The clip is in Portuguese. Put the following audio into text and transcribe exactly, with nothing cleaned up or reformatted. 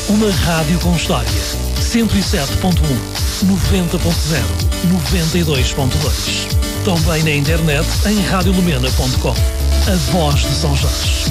Uma rádio com história. cento e sete ponto um, noventa ponto zero, noventa e dois ponto dois. Também na internet em rádio lumena ponto com. A voz de São Jorge.